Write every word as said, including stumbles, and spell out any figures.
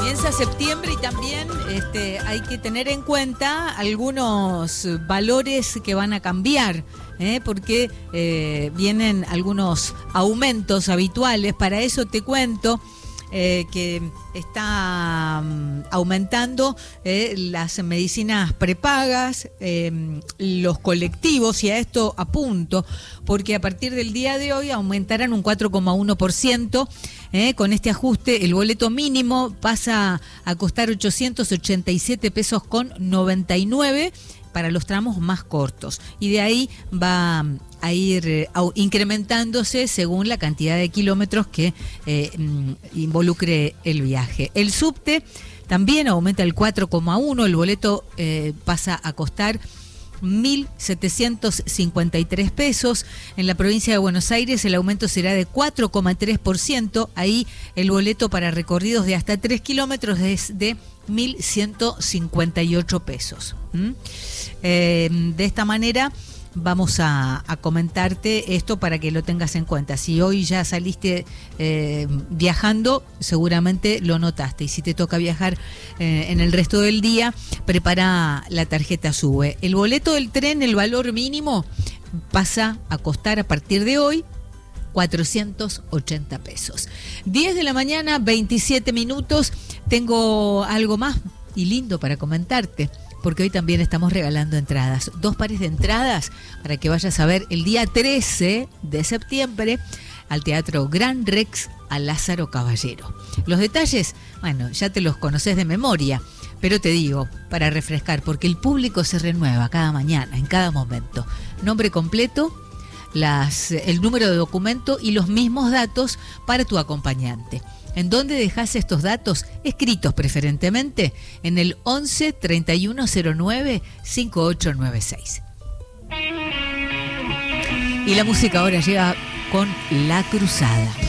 Comienza septiembre y también este, hay que tener en cuenta algunos valores que van a cambiar, ¿eh? porque eh, vienen algunos aumentos habituales. Para eso te cuento eh, que está um, aumentando eh, las medicinas prepagas, eh, los colectivos, y a esto apunto, porque a partir del día de hoy aumentarán un cuatro coma uno por ciento. Eh, con este ajuste, el boleto mínimo pasa a costar ochocientos ochenta y siete pesos con noventa y nueve para los tramos más cortos. Y de ahí va a ir eh, incrementándose según la cantidad de kilómetros que eh, involucre el viaje. El subte también aumenta el cuatro coma uno, el boleto eh, pasa a costar mil setecientos cincuenta y tres pesos. En la provincia de Buenos Aires el aumento será de cuatro coma tres por ciento. Ahí el boleto para recorridos de hasta tres kilómetros es de mil ciento cincuenta y ocho pesos. ¿Mm? Eh, de esta manera vamos a, a comentarte esto para que lo tengas en cuenta. Si hoy ya saliste eh, viajando, seguramente lo notaste. Y si te toca viajar eh, en el resto del día, prepara la tarjeta SUBE. El boleto del tren, el valor mínimo, pasa a costar a partir de hoy cuatrocientos ochenta pesos. diez de la mañana, veintisiete minutos. Tengo algo más y lindo para comentarte, porque hoy también estamos regalando entradas, dos pares de entradas para que vayas a ver el día trece de septiembre al Teatro Gran Rex a Lázaro Caballero. Los detalles, bueno, ya te los conoces de memoria, pero te digo, para refrescar, porque el público se renueva cada mañana, en cada momento. Nombre completo, las, el número de documento y los mismos datos para tu acompañante. ¿En dónde dejas estos datos? Escritos preferentemente en el once, treinta y uno cero nueve, cincuenta y ocho noventa y seis. Y la música ahora llega con La Cruzada.